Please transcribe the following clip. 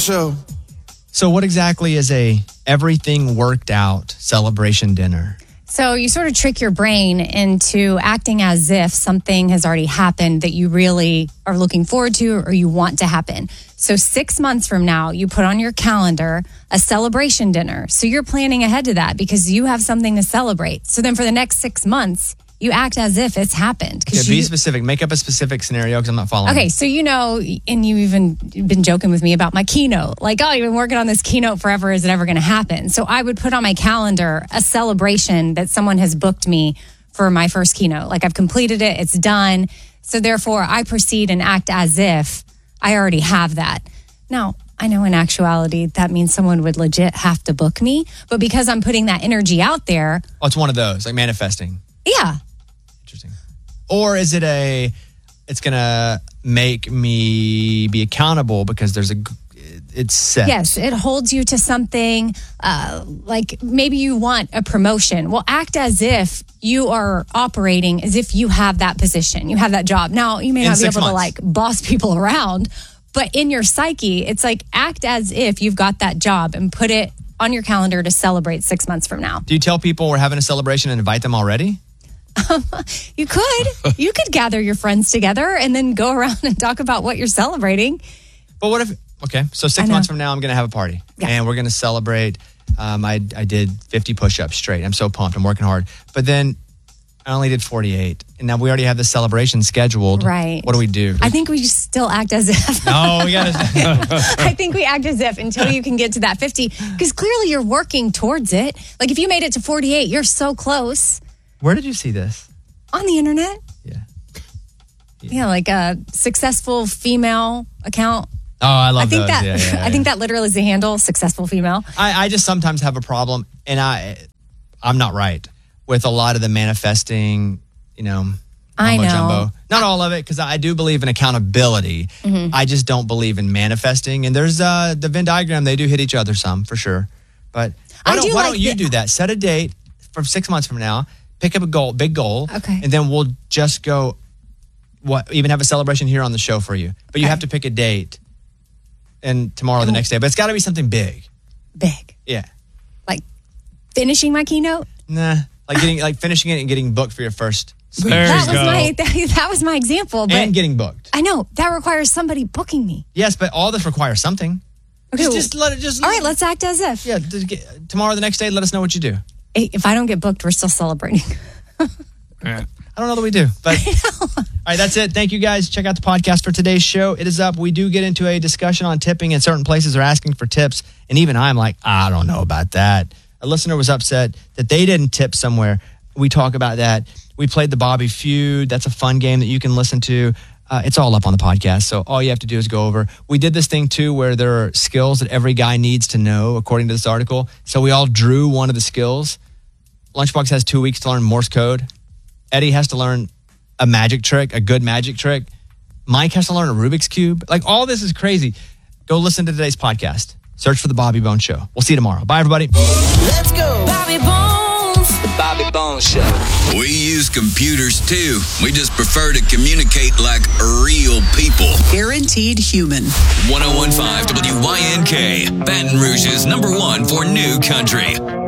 Show. So what exactly is a everything worked out celebration dinner? So you sort of trick your brain into acting as if something has already happened that you really are looking forward to or you want to happen. So 6 months from now, you put on your calendar a celebration dinner. So you're planning ahead to that because you have something to celebrate. So then for the next 6 months, you act as if it's happened. Okay, be specific. Make up a specific scenario because I'm not following. Okay, so and you even been joking with me about my keynote. Like, oh, you've been working on this keynote forever. Is it ever going to happen? So I would put on my calendar a celebration that someone has booked me for my first keynote. Like, I've completed it. It's done. So therefore, I proceed and act as if I already have that. Now, I know in actuality, that means someone would legit have to book me. But because I'm putting that energy out there. Oh, it's one of those, like manifesting. Yeah. Interesting. Or is it it's going to make me be accountable because it's set? Yes, it holds you to something like maybe you want a promotion. Well, act as if you are operating as if you have that position, you have that job. Now, you may not be able to like boss people around, but in your psyche, it's like act as if you've got that job and put it on your calendar to celebrate 6 months from now. Do you tell people we're having a celebration and invite them already? You could gather your friends together and then go around and talk about what you're celebrating. But what if, so 6 months from now, I'm going to have a party and we're going to celebrate. I did 50 push-ups straight. I'm so pumped. I'm working hard. But then I only did 48. And now we already have this celebration scheduled. Right. What do we do? I think we still act as if. No, we got to. I think we act as if until you can get to that 50. Because clearly you're working towards it. Like if you made it to 48, you're so close. Where did you see this? On the internet. Yeah, like a successful female account. Oh, I love those. I think that literally is the handle, successful female. I just sometimes have a problem, and I'm not right with a lot of the manifesting, I know. jumbo. Not all of it, because I do believe in accountability. Mm-hmm. I just don't believe in manifesting. And there's the Venn diagram, they do hit each other some, for sure. But why don't you do that? Set a date from 6 months from now. Pick up a big goal, and then we'll just go, even have a celebration here on the show for you. But you have to pick a date, and tomorrow the next day. But it's got to be something big. Big? Yeah. Like finishing my keynote? Nah, like finishing it and getting booked for your first speech. That was my example. But and getting booked. I know, that requires somebody booking me. Yes, but all this requires something. Okay, all right, let's act as if. Yeah, tomorrow the next day, let us know what you do. If I don't get booked, we're still celebrating. I don't know that we do, but all right, that's it. Thank you guys. Check out the podcast for today's show. It is up. We do get into a discussion on tipping, and certain places are asking for tips. And even I'm like, I don't know about that. A listener was upset that they didn't tip somewhere. We talk about that. We played the Bobby Feud. That's a fun game that you can listen to. It's all up on the podcast, so all you have to do is go over. We did this thing, too, where there are skills that every guy needs to know, according to this article. So we all drew one of the skills. Lunchbox has 2 weeks to learn Morse code. Eddie has to learn a magic trick, a good magic trick. Mike has to learn a Rubik's Cube. Like, all this is crazy. Go listen to today's podcast. Search for The Bobby Bones Show. We'll see you tomorrow. Bye, everybody. Let's go. Bobby Bones. The Bobby Bones Show. We use computers, too. We just prefer to communicate like real people. Guaranteed human. 101.5 WYNK, Baton Rouge's #1 for new country.